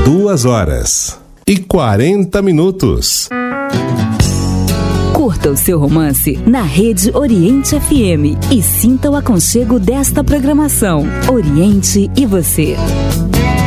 2h40. Curta o seu romance na Rede Oriente FM e sinta o aconchego desta programação. Oriente e você.